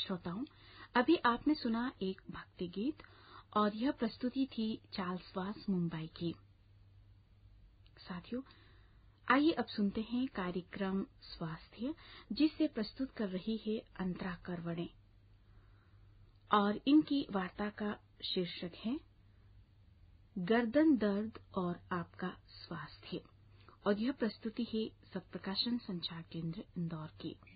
श्रोताओं, अभी आपने सुना एक भक्ति गीत और यह प्रस्तुति थी चार्ल्स वास मुंबई की। साथियों, आइए अब सुनते हैं कार्यक्रम स्वास्थ्य, जिसे प्रस्तुत कर रही है अंतरा करवड़े और इनकी वार्ता का शीर्षक है गर्दन दर्द और आपका स्वास्थ्य, और यह प्रस्तुति है सत्प्रकाशन संचार केंद्र इंदौर की।